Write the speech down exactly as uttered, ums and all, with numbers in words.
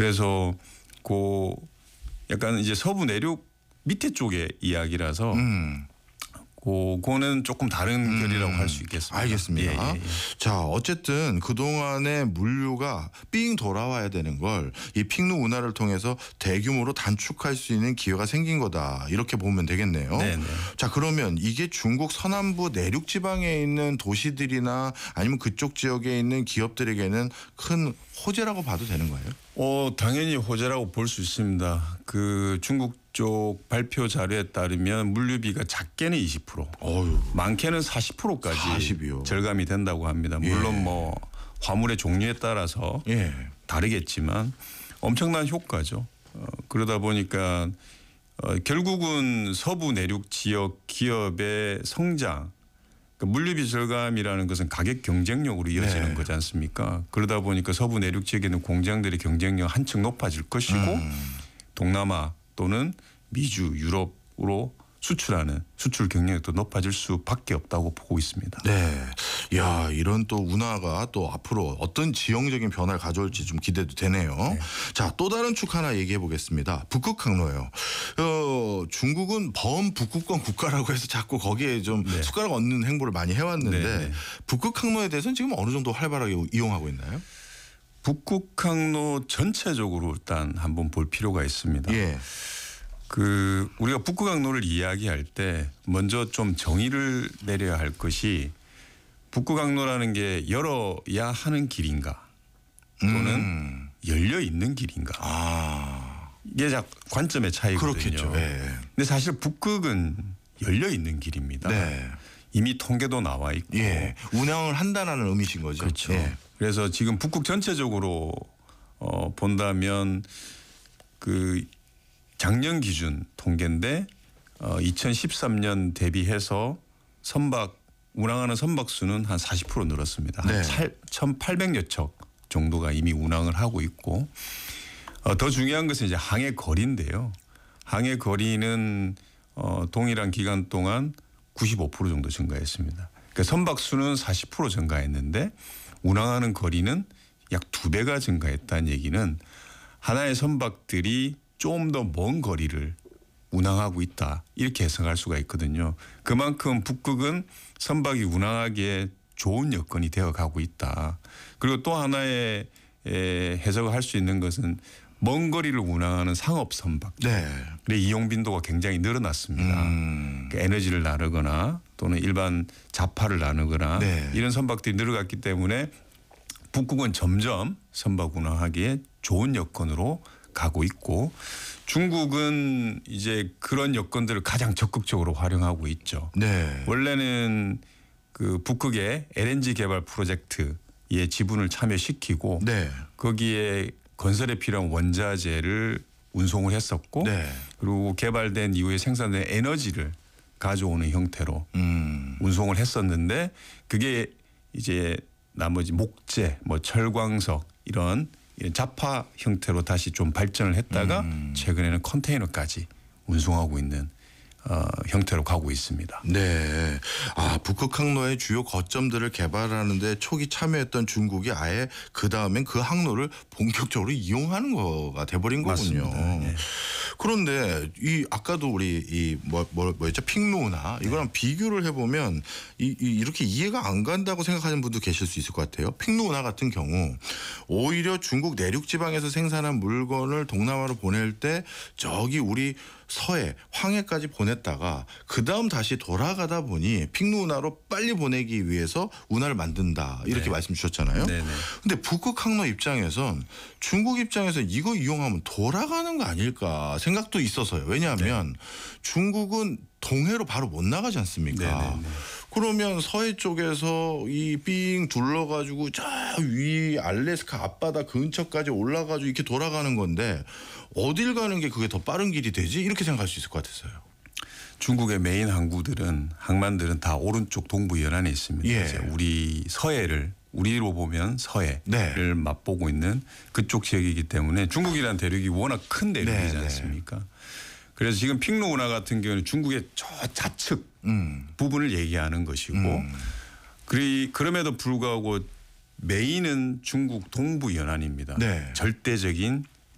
그래서 그 약간 이제 서부 내륙 밑에 쪽의 이야기라서 음. 그거는 조금 다른 음. 결이라고 할 수 있겠습니다. 알겠습니다. 예, 예, 예. 자, 어쨌든 그동안의 물류가 삥 돌아와야 되는 걸 이 핑루 운하를 통해서 대규모로 단축할 수 있는 기회가 생긴 거다. 이렇게 보면 되겠네요. 네네. 자, 그러면 이게 중국 서남부 내륙 지방에 있는 도시들이나 아니면 그쪽 지역에 있는 기업들에게는 큰 호재라고 봐도 되는 거예요? 어, 당연히 호재라고 볼 수 있습니다. 그 중국 쪽 발표 자료에 따르면 물류비가 작게는 이십 퍼센트, 어휴. 많게는 사십 퍼센트까지 사십이요. 절감이 된다고 합니다. 물론 예. 뭐 화물의 종류에 따라서 예. 다르겠지만 엄청난 효과죠. 어, 그러다 보니까 어, 결국은 서부 내륙 지역 기업의 성장, 그러니까 물류비 절감이라는 것은 가격 경쟁력으로 이어지는 네. 거지 않습니까? 그러다 보니까 서부 내륙 지역에 있는 공장들의 경쟁력 한층 높아질 것이고 음. 동남아 또는 미주, 유럽으로 수출하는 수출 경쟁력도 높아질 수밖에 없다고 보고 있습니다. 네. 야, 이런 또 운하가 또 앞으로 어떤 지형적인 변화를 가져올지 좀 기대도 되네요. 네. 자, 또 다른 축 하나 얘기해 보겠습니다. 북극 항로예요. 어, 중국은 범북극권 국가라고 해서 자꾸 거기에 좀 네. 숟가락 얹는 행보를 많이 해왔는데 네, 네. 북극 항로에 대해서는 지금 어느 정도 활발하게 이용하고 있나요? 북극 항로 전체적으로 일단 한번 볼 필요가 있습니다. 예. 그 우리가 북극 항로를 이야기할 때 먼저 좀 정의를 내려야 할 것이 북극 항로라는 게 열어야 하는 길인가 또는 음. 열려 있는 길인가. 아. 이게 자 관점의 차이거든요. 그렇겠죠. 예. 근데 사실 북극은 열려 있는 길입니다. 네. 이미 통계도 나와 있고. 예. 운항을 한다는 의미신 거죠. 그렇죠. 예. 그래서 지금 북극 전체적으로 어, 본다면 그 작년 기준 통계인데 어, 이천십삼 년 대비해서 선박 운항하는 선박 수는 한 사십 퍼센트 늘었습니다. 한 네. 천팔백여 척 정도가 이미 운항을 하고 있고 어, 더 중요한 것은 이제 항해 거리인데요. 항해 거리는 어, 동일한 기간 동안 구십오 퍼센트 정도 증가했습니다. 그러니까 선박 수는 사십 퍼센트 증가했는데 운항하는 거리는 약 두 배가 증가했다는 얘기는 하나의 선박들이 좀 더 먼 거리를 운항하고 있다 이렇게 해석할 수가 있거든요. 그만큼 북극은 선박이 운항하기에 좋은 여건이 되어가고 있다. 그리고 또 하나의 해석을 할 수 있는 것은 먼 거리를 운항하는 상업 선박. 네. 그래 이용 빈도가 굉장히 늘어났습니다. 음. 그러니까 에너지를 나누거나 또는 일반 자파를 나누거나 네. 이런 선박들이 늘어갔기 때문에 북극은 점점 선박 운항하기에 좋은 여건으로 가고 있고 중국은 이제 그런 여건들을 가장 적극적으로 활용하고 있죠. 네. 원래는 그 북극의 엘엔지 개발 프로젝트에 지분을 참여시키고 네. 거기에 건설에 필요한 원자재를 운송을 했었고 네. 그리고 개발된 이후에 생산된 에너지를 가져오는 형태로 음. 운송을 했었는데 그게 이제 나머지 목재, 뭐 철광석 이런 자파 형태로 다시 좀 발전을 했다가 음. 최근에는 컨테이너까지 운송하고 있는 어, 형태로 가고 있습니다. 네. 아, 북극 항로의 주요 거점들을 개발하는데 초기 참여했던 중국이 아예 그 다음엔 그 항로를 본격적으로 이용하는 거가 돼버린 거군요. 맞습니다. 네. 그런데 이 아까도 우리 이뭐 뭐, 뭐였죠 핑루나 이거랑 네. 비교를 해보면 이, 이 이렇게 이해가 안 간다고 생각하는 분도 계실 수 있을 것 같아요. 핑루나 같은 경우 오히려 중국 내륙 지방에서 생산한 물건을 동남아로 보낼 때 저기 우리 서해, 황해까지 보냈다가 그 다음 다시 돌아가다 보니 핑루 운하로 빨리 보내기 위해서 운하를 만든다 이렇게 네. 말씀 주셨잖아요. 네네. 근데 북극 항로 입장에선 중국 입장에서 이거 이용하면 돌아가는 거 아닐까 생각도 있어서요. 왜냐하면 네. 중국은 동해로 바로 못 나가지 않습니까? 네네네. 그러면 서해 쪽에서 이 삥 둘러가지고 저 위 알래스카 앞바다 근처까지 올라가지고 이렇게 돌아가는 건데 어딜 가는 게 그게 더 빠른 길이 되지? 이렇게 생각할 수 있을 것 같았어요. 중국의 메인 항구들은 항만들은 다 오른쪽 동부 연안에 있습니다. 예. 이제 우리 서해를 우리로 보면 서해를 네. 맛보고 있는 그쪽 지역이기 때문에 중국이라는 대륙이 워낙 큰 대륙이지 네, 않습니까? 네. 그래서 지금 핑루 운하 같은 경우는 중국의 저 좌측 음. 부분을 얘기하는 것이고 음. 그리, 그럼에도 불구하고 메인은 중국 동부 연안입니다. 네. 절대적인